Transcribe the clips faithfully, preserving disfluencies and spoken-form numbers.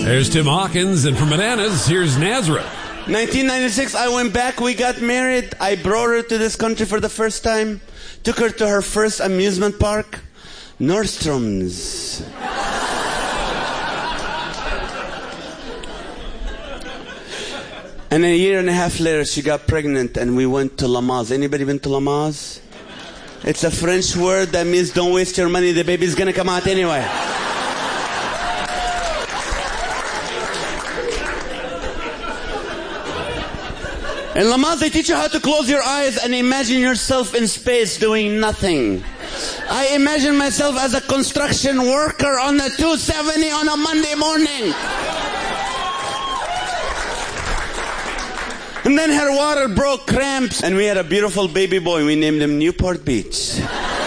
There's Tim Hawkins, and from Bananas, here's Nazareth. nineteen ninety-six, I went back, we got married. I brought her to this country for the first time. Took her to her first amusement park, Nordstrom's. And a year and a half later, she got pregnant and we went to Lamaze. Anybody been to Lamaze? It's a French word that means don't waste your money, the baby's gonna come out anyway. In Lamaze, they teach you how to close your eyes and imagine yourself in space doing nothing. I imagine myself as a construction worker on the two seventy on a Monday morning. And then her water broke, cramps, and we had a beautiful baby boy. We named him Newport Beach.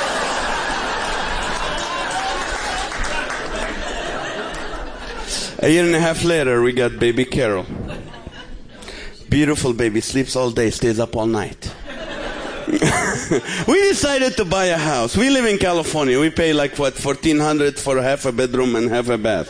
A year and a half later, we got baby Carol. Beautiful baby, sleeps all day, stays up all night. We decided to buy a house. We live in California. We pay like, what, fourteen hundred dollars for half a bedroom and half a bath.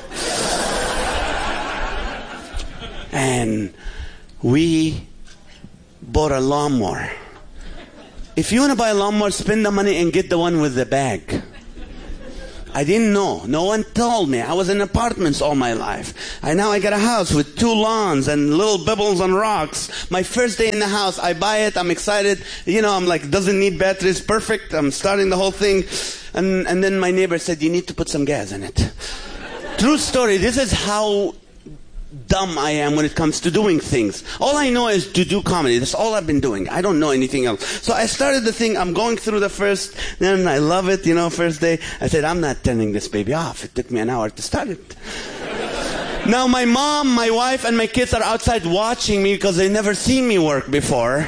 And we bought a lawnmower. If you want to buy a lawnmower, spend the money and get the one with the bag. I didn't know. No one told me. I was in apartments all my life. And now I got a house with two lawns and little bubbles and rocks. My first day in the house, I buy it. I'm excited. You know, I'm like, doesn't need batteries. Perfect. I'm starting the whole thing. And, and then my neighbor said, you need to put some gas in it. True story. This is how dumb I am when it comes to doing things. All I know is to do comedy. That's all I've been doing. I don't know anything else. So I started the thing. I'm going through the first, then I love it, you know, first day. I said, I'm not turning this baby off. It took me an hour to start it. Now my mom, my wife, and my kids are outside watching me because they've never seen me work before.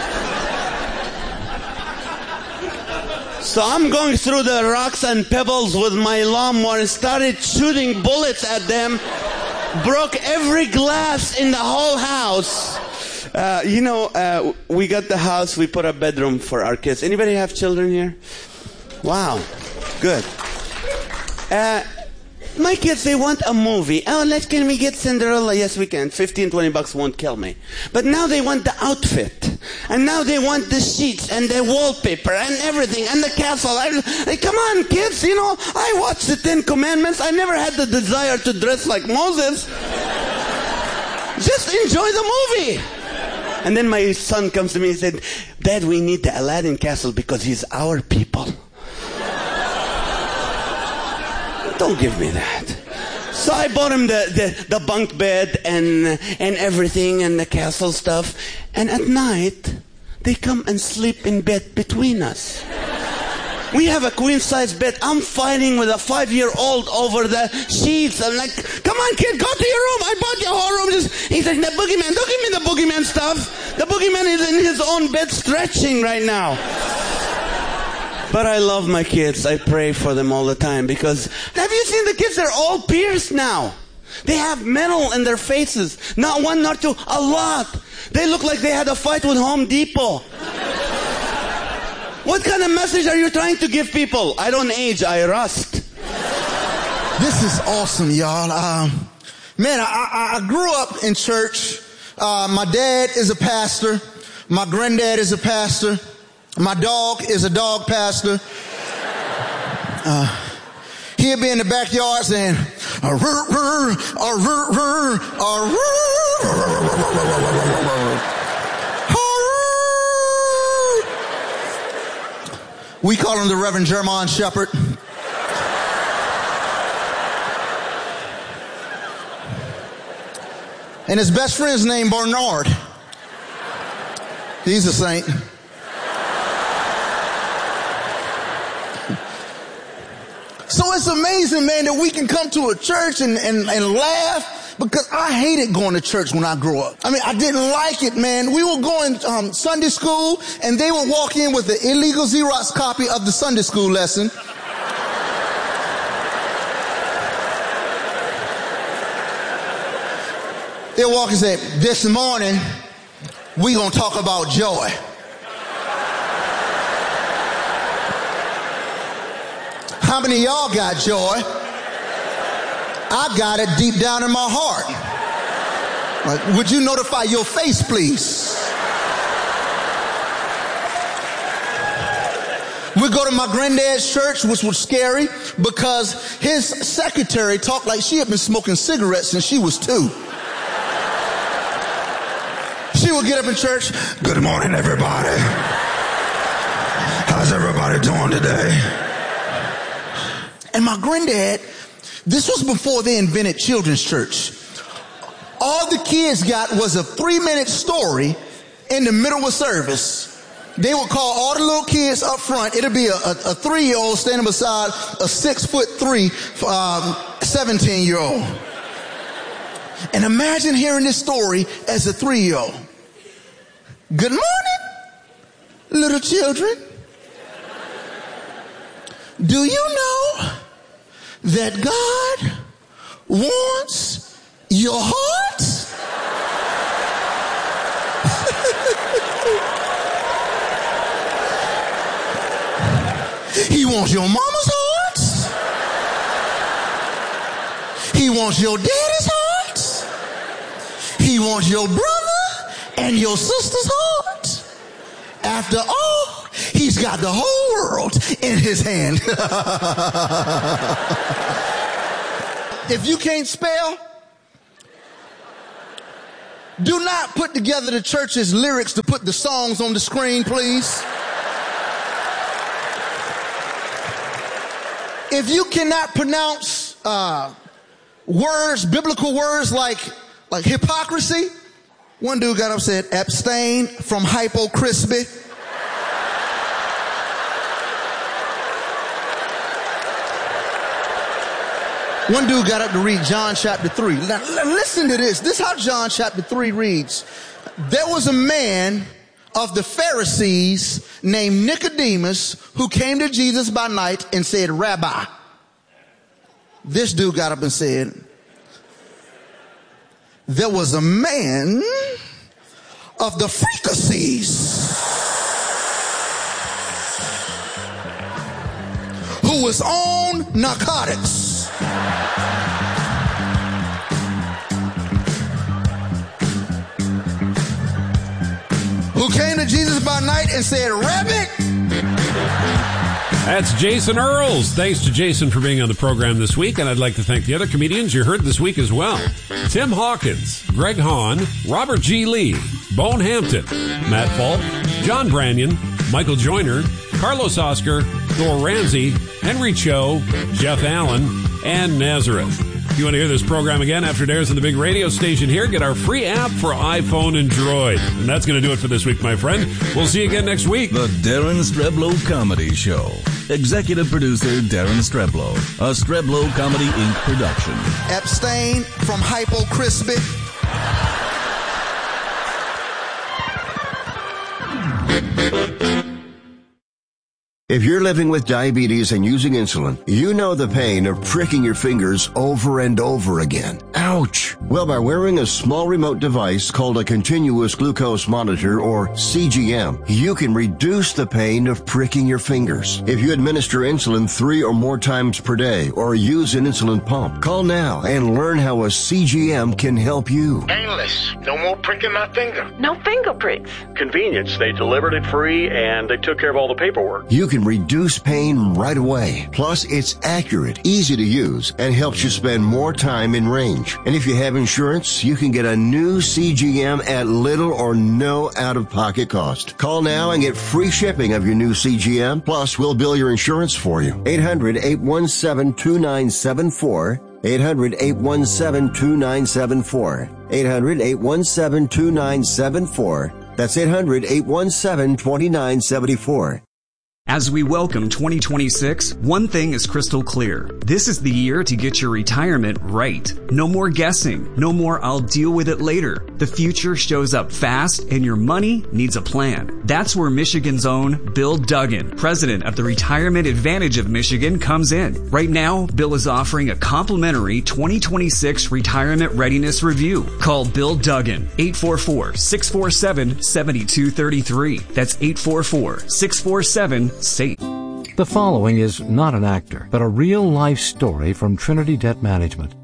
So I'm going through the rocks and pebbles with my lawnmower and started shooting bullets at them. Broke every glass in the whole house. Uh, you know, uh, we got the house, we put a bedroom for our kids. Anybody have children here? Wow. Good. Uh, my kids, they want a movie. Oh, let's, can we get Cinderella? Yes, we can. fifteen, twenty bucks won't kill me. But now they want the outfit. And now they want the sheets and the wallpaper and everything and the castle. I, hey, come on, kids, you know, I watched the Ten Commandments. I never had the desire to dress like Moses. Just enjoy the movie. And then my son comes to me and said, Dad, we need the Aladdin castle because he's our people. Don't give me that. So I bought him the, the, the bunk bed and, and everything and the castle stuff. And at night, they come and sleep in bed between us. We have a queen-size bed. I'm fighting with a five-year-old over the sheets. I'm like, come on, kid, go to your room. I bought your whole room. Just, he's like, the boogeyman. Don't give me the boogeyman stuff. The boogeyman is in his own bed stretching right now. But I love my kids. I pray for them all the time because, have you seen the kids? They're all pierced now. They have metal in their faces. Not one, not two, a lot. They look like they had a fight with Home Depot. What kind of message are you trying to give people? I don't age, I rust. This is awesome, y'all. Um, man, I, I, I grew up in church. Uh, my dad is a pastor. My granddad is a pastor. My dog is a dog pastor. Uh, he'll be in the backyard saying, "Arr, arr, arr, arr, arr, arr." We call him the Reverend Jermon Shepherd. And his best friend's named Bernard. He's a saint. So it's amazing, man, that we can come to a church and, and, and laugh, because I hated going to church when I grew up. I mean, I didn't like it, man. We were going um, Sunday school, and they would walk in with an illegal Xerox copy of the Sunday school lesson. They'll walk and say, this morning, we're going to talk about joy. How many of y'all got joy? I got it deep down in my heart. Like, would you notify your face, please? We go to my granddad's church, which was scary because his secretary talked like she had been smoking cigarettes since she was two. She would get up in church, "Good morning, everybody. How's everybody doing today?" And my granddad, this was before they invented children's church. All the kids got was a three-minute story in the middle of service. They would call all the little kids up front. It'll be a, a, a three-year-old standing beside a six-foot-three um, seventeen-year-old. And imagine hearing this story as a three-year-old. "Good morning, little children. Do you know that God wants your heart?" He wants your mama's heart. He wants your daddy's heart. He wants your brother and your sister's heart. After all, he's got the whole world in his hand. If you can't spell, do not put together the church's lyrics to put the songs on the screen, please. If you cannot pronounce uh, words, biblical words like like hypocrisy, one dude got up and said, "Abstain from hypo crispy." One dude got up to read John chapter three. Now, listen to this. This is how John chapter three reads. "There was a man of the Pharisees named Nicodemus who came to Jesus by night and said, 'Rabbi.'" This dude got up and said, "There was a man of the Pharisees who was on narcotics. Who came to Jesus by night and said, 'Rabbi.'" That's Jason Earls. Thanks to Jason for being on the program this week, and I'd like to thank the other comedians you heard this week as well. Tim Hawkins, Greg Hahn, Robert G. Lee, Bone Hampton, Matt Falk, John Branyan, Michael Joyner, Carlos Oscar, Thor Ramsey, Henry Cho, Jeff Allen, and Nazareth. If you want to hear this program again after it airs on the big radio station here, get our free app for iPhone and Droid. And that's going to do it for this week, my friend. We'll see you again next week. The Darren Streblow Comedy Show. Executive producer Darren Streblow. A Streblow Comedy Incorporated production. Abstain from hypo crispy. If you're living with diabetes and using insulin, you know the pain of pricking your fingers over and over again. Ouch! Well, by wearing a small remote device called a continuous glucose monitor, or C G M, you can reduce the pain of pricking your fingers. If you administer insulin three or more times per day or use an insulin pump, call now and learn how a C G M can help you. Painless. No more pricking my finger. No finger pricks. Convenience. They delivered it free and they took care of all the paperwork. You can reduce pain right away. Plus, it's accurate, easy to use, and helps you spend more time in range. And if you have insurance, you can get a new C G M at little or no out-of-pocket cost. Call now and get free shipping of your new C G M. Plus, we'll bill your insurance for you. eight hundred, eight one seven, two nine seven four. eight hundred, eight one seven, two nine seven four. eight hundred, eight one seven, two nine seven four. That's eight hundred, eight one seven, two nine seven four. As we welcome twenty twenty-six, one thing is crystal clear. This is the year to get your retirement right. No more guessing. No more "I'll deal with it later." The future shows up fast and your money needs a plan. That's where Michigan's own Bill Duggan, president of the Retirement Advantage of Michigan, comes in. Right now, Bill is offering a complimentary twenty twenty-six retirement readiness review. Call Bill Duggan, eight four four, six four seven, seven two three three. That's eight four four, six four seven, SAFE. The following is not an actor, but a real-life story from Trinity Debt Management.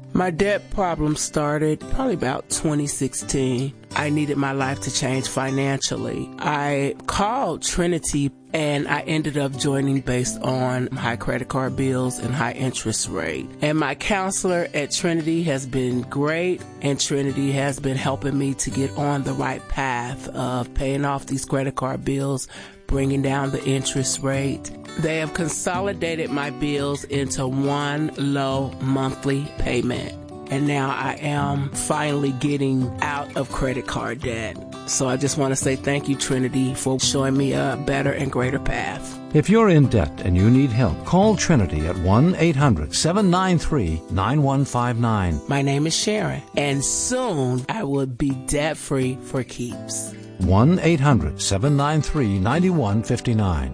My debt problem started probably about twenty sixteen. I needed my life to change financially. I called Trinity and I ended up joining based on high credit card bills and high interest rate. And my counselor at Trinity has been great, and Trinity has been helping me to get on the right path of paying off these credit card bills, bringing down the interest rate. They have consolidated my bills into one low monthly payment. And now I am finally getting out of credit card debt. So I just want to say thank you, Trinity, for showing me a better and greater path. If you're in debt and you need help, call Trinity at one eight hundred seven nine three nine one five nine. My name is Sharon, and soon I will be debt-free for keeps. one eight hundred seven nine three nine one five nine.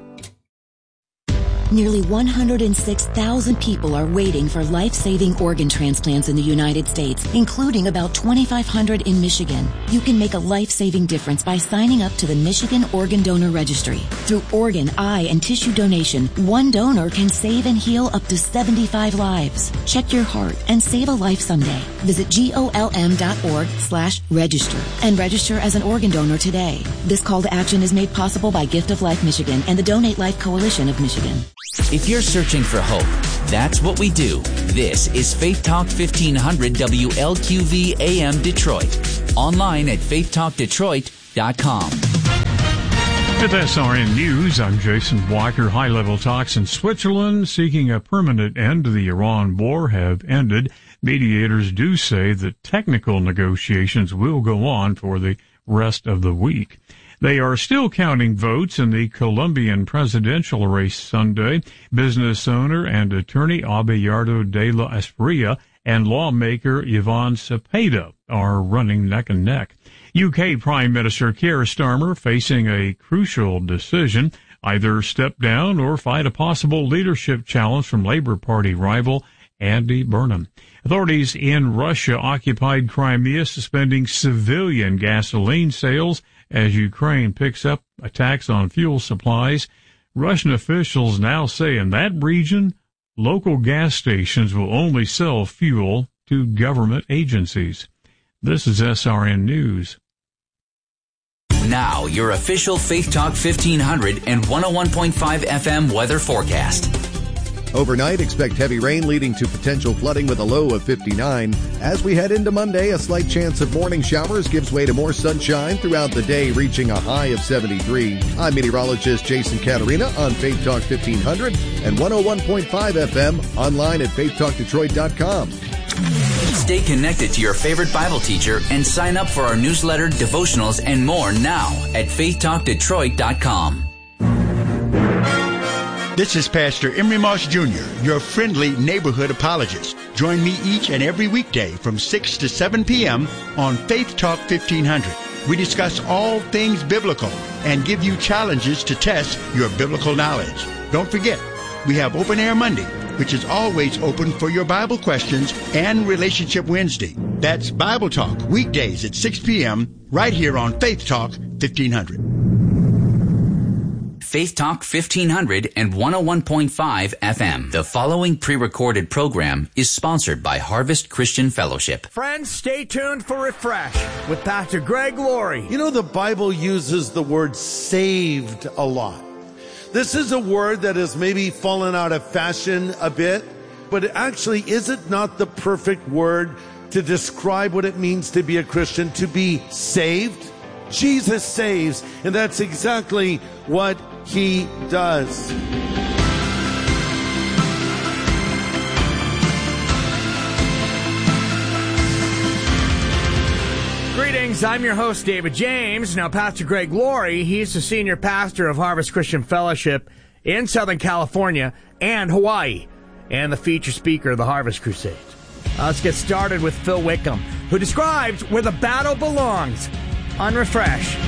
Nearly one hundred six thousand people are waiting for life-saving organ transplants in the United States, including about twenty-five hundred in Michigan. You can make a life-saving difference by signing up to the Michigan Organ Donor Registry. Through organ, eye, and tissue donation, one donor can save and heal up to seventy-five lives. Check your heart and save a life someday. Visit golm.org slash register and register as an organ donor today. This call to action is made possible by Gift of Life Michigan and the Donate Life Coalition of Michigan. If you're searching for hope, that's what we do. This is Faith Talk fifteen hundred W L Q V A M Detroit. Online at faith talk detroit dot com. With S R N News, I'm Jason Walker. High-level talks in Switzerland seeking a permanent end to the Iran war have ended. Mediators do say that technical negotiations will go on for the rest of the week. They are still counting votes in the Colombian presidential race Sunday. Business owner and attorney Abelardo de la Espriella and lawmaker Ivan Cepeda are running neck and neck. U K Prime Minister Keir Starmer facing a crucial decision, either step down or fight a possible leadership challenge from Labour Party rival Andy Burnham. Authorities in Russia-occupied Crimea suspending civilian gasoline sales as Ukraine picks up attacks on fuel supplies. Russian officials now say in that region, local gas stations will only sell fuel to government agencies. This is S R N News. Now, your official Faith Talk fifteen hundred and one oh one point five F M weather forecast. Overnight, expect heavy rain leading to potential flooding with a low of fifty-nine. As we head into Monday, a slight chance of morning showers gives way to more sunshine throughout the day, reaching a high of seventy-three. I'm meteorologist Jason Caterina on Faith Talk fifteen hundred and one oh one point five F M, online at faith talk detroit dot com. Stay connected to your favorite Bible teacher and sign up for our newsletter, devotionals, and more now at faith talk detroit dot com. This is Pastor Emery Moss Junior, your friendly neighborhood apologist. Join me each and every weekday from six to seven p.m. on Faith Talk fifteen hundred. We discuss all things biblical and give you challenges to test your biblical knowledge. Don't forget, we have Open Air Monday, which is always open for your Bible questions, and Relationship Wednesday. That's Bible Talk, weekdays at six p.m. right here on Faith Talk fifteen hundred. Faith Talk fifteen hundred and one oh one point five F M. The following pre-recorded program is sponsored by Harvest Christian Fellowship. Friends, stay tuned for Refresh with Pastor Greg Laurie. You know, the Bible uses the word saved a lot. This is a word that has maybe fallen out of fashion a bit, but actually, is it not the perfect word to describe what it means to be a Christian, to be saved? Jesus saves, and that's exactly what he does. Greetings, I'm your host, David James. Now, Pastor Greg Laurie, he's the senior pastor of Harvest Christian Fellowship in Southern California and Hawaii, and the feature speaker of the Harvest Crusade. Uh, let's get started with Phil Wickham, who describes where the battle belongs on Refresh.